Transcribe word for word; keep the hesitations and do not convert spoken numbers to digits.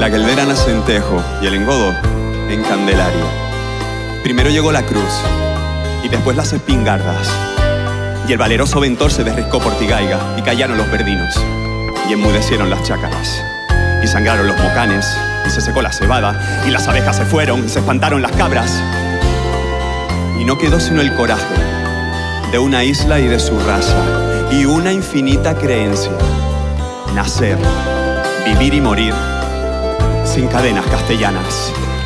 La Gueldera nace en Tejo y el Engodo en Candelaria. Primero llegó la cruz y después las espingardas. Y el valeroso ventor se derriscó por Tigaiga y callaron los verdinos. Y enmudecieron las chácaras. Y sangraron los mocanes y se secó la cebada. Y las abejas se fueron y se espantaron las cabras. Y no quedó sino el coraje de una isla y de su raza. Y una infinita creencia. Nacer, vivir y morir sin cadenas castellanas.